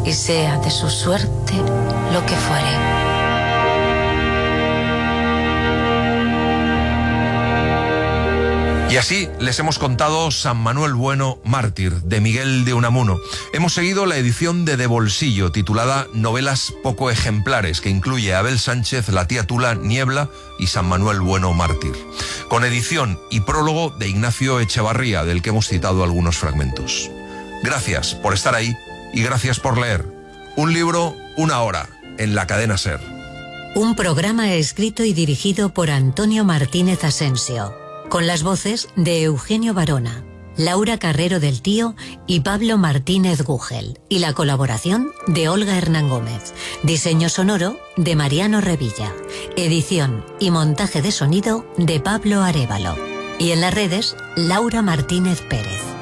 y sea de su suerte lo que fuere. Y así les hemos contado San Manuel Bueno, mártir, de Miguel de Unamuno. Hemos seguido la edición de Bolsillo, titulada Novelas poco ejemplares, que incluye a Abel Sánchez, La tía Tula, Niebla y San Manuel Bueno, mártir. Con edición y prólogo de Ignacio Echevarría, del que hemos citado algunos fragmentos. Gracias por estar ahí y gracias por leer. Un libro, una hora, en la cadena SER. Un programa escrito y dirigido por Antonio Martínez Asensio, con las voces de Eugenio Barona, Laura Carrero del Tío y Pablo Martínez Gugel, y la colaboración de Olga Hernán Gómez. Diseño sonoro de Mariano Revilla. Edición y montaje de sonido de Pablo Arévalo. Y en las redes, Laura Martínez Pérez.